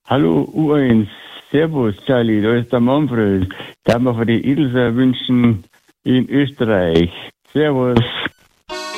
Hallo U1, Servus Charlie, da ist der Manfred. Darf man für die Ilse wünschen in Österreich. Servus.